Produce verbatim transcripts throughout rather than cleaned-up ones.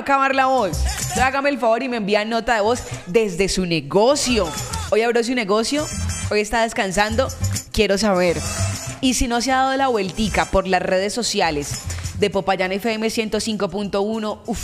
acabar la voz. Entonces, hágame el favor y me envía nota de voz desde su negocio. Hoy abrió su negocio, hoy está descansando, quiero saber. Y si no se ha dado la vueltica por las redes sociales de Popayán F M ciento cinco punto uno, uff,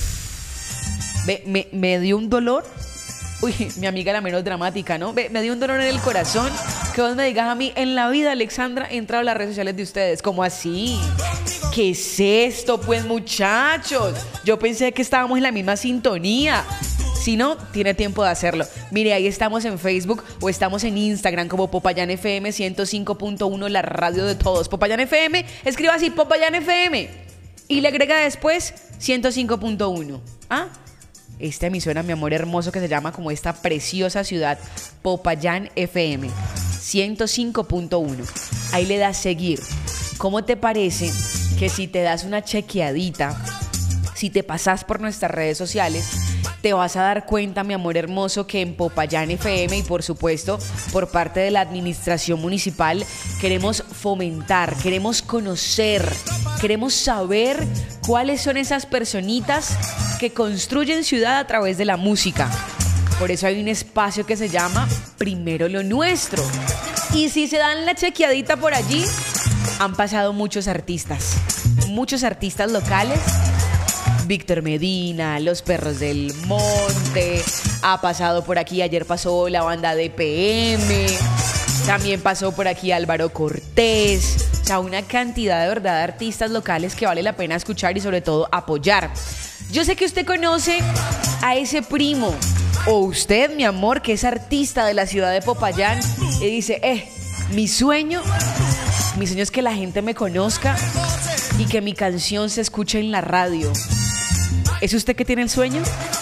me, me, me dio un dolor. Uy, mi amiga la menos dramática, ¿no? Me, me dio un dolor en el corazón que vos me digas a mí, en la vida, Alexandra, he entrado a las redes sociales de ustedes. ¿Cómo así? ¿Qué es esto, pues, muchachos? Yo pensé que estábamos en la misma sintonía. Si no, tiene tiempo de hacerlo. Mire, ahí estamos en Facebook o estamos en Instagram como Popayán F M ciento cinco punto uno, la radio de todos. Popayán F M, escriba así, Popayán F M. Y le agrega después ciento cinco punto uno. ¿Ah? Esta emisora, mi amor hermoso, que se llama como esta preciosa ciudad, Popayán F M ciento cinco punto uno. Ahí le das seguir. ¿Cómo te parece que si te das una chequeadita, si te pasas por nuestras redes sociales, te vas a dar cuenta, mi amor hermoso, que en Popayán F M y por supuesto por parte de la administración municipal queremos fomentar, queremos conocer, queremos saber cuáles son esas personitas que construyen ciudad a través de la música. Por eso hay un espacio que se llama Primero lo Nuestro. Y si se dan la chequeadita por allí, han pasado muchos artistas, muchos artistas locales. Víctor Medina, Los Perros del Monte, ha pasado por aquí, ayer pasó la banda de P M, también pasó por aquí Álvaro Cortés. O sea, una cantidad de verdad de artistas locales que vale la pena escuchar y sobre todo apoyar. Yo sé que usted conoce a ese primo, o usted, mi amor, que es artista de la ciudad de Popayán, y dice, eh, mi sueño, mi sueño es que la gente me conozca y que mi canción se escuche en la radio. ¿Es usted que tiene el sueño?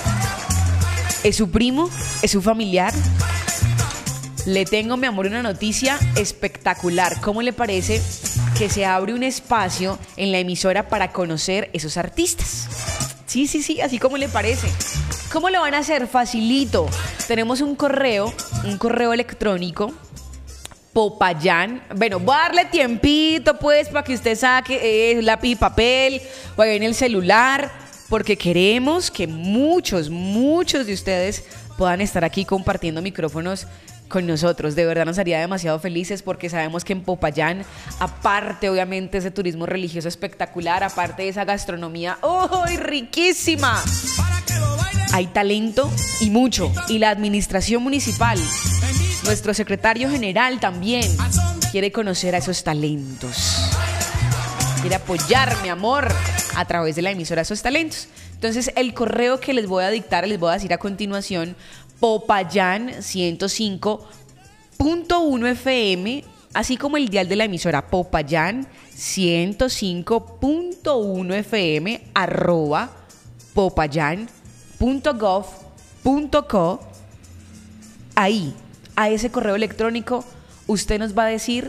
¿Es su primo? ¿Es su familiar? Le tengo, mi amor, una noticia espectacular. ¿Cómo le parece que se abre un espacio en la emisora para conocer esos artistas? Sí, sí, sí, así como le parece. ¿Cómo lo van a hacer? Facilito. Tenemos un correo, un correo electrónico, Popayán. Bueno, voy a darle tiempito, pues, para que usted saque eh, lápiz y papel, vaya en el celular, porque queremos que muchos, muchos de ustedes puedan estar aquí compartiendo micrófonos con nosotros. De verdad nos haría demasiado felices porque sabemos que en Popayán, aparte obviamente ese turismo religioso espectacular, aparte de esa gastronomía ¡oh, riquísima!, hay talento y mucho. Y la administración municipal, nuestro secretario general también quiere conocer a esos talentos. Quiere apoyar, mi amor, a través de la emisora esos talentos. Entonces, el correo que les voy a dictar, les voy a decir a continuación, Popayán ciento cinco punto uno F M, así como el dial de la emisora, Popayán ciento cinco punto uno F M, arroba popayán punto gov punto co. Ahí, a ese correo electrónico, usted nos va a decir,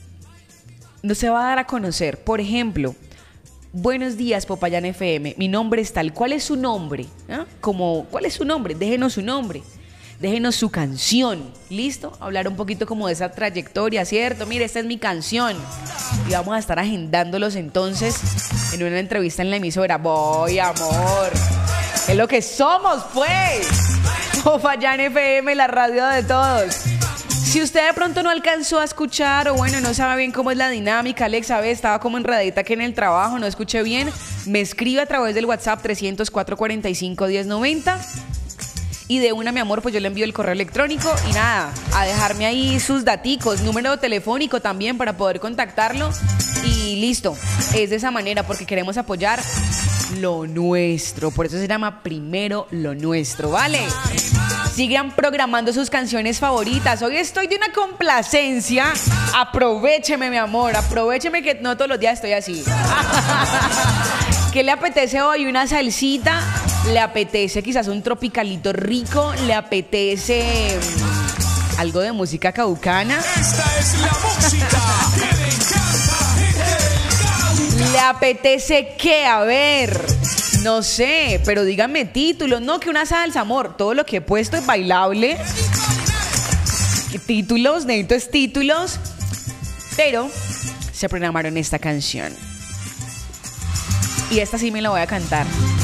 nos se va a dar a conocer, por ejemplo, buenos días Popayán F M, mi nombre es tal, ¿cuál es su nombre? ¿Ah? Como, ¿cuál es su nombre? Déjenos su nombre, déjenos su canción, ¿listo? Hablar un poquito como de esa trayectoria, ¿cierto? Mire, esta es mi canción. Y vamos a estar agendándolos entonces en una entrevista en la emisora. Voy, amor, es lo que somos, pues. Popayán F M, la radio de todos. Si usted de pronto no alcanzó a escuchar o bueno, no sabe bien cómo es la dinámica, Alexa, ve, estaba como enredadita aquí en el trabajo, no escuché bien, me escribe a través del WhatsApp trescientos cuatro, cuarenta y cinco, diez noventa y de una, mi amor, pues yo le envío el correo electrónico y nada, a dejarme ahí sus daticos, número telefónico también para poder contactarlo y listo. Es de esa manera porque queremos apoyar lo nuestro, por eso se llama Primero lo Nuestro, ¿vale? Sigan programando sus canciones favoritas. Hoy estoy de una complacencia. Aprovecheme, mi amor. Aprovecheme que no todos los días estoy así. ¿Qué le apetece hoy? ¿Una salsita? ¿Le apetece quizás un tropicalito rico? ¿Le apetece um, algo de música caucana? Esta es la música que le encanta. ¿Le apetece qué? A ver... No sé, pero díganme títulos. No, que una salsa, amor. Todo lo que he puesto es bailable. Títulos, necesito es títulos. Pero se programaron esta canción. Y esta sí me la voy a cantar.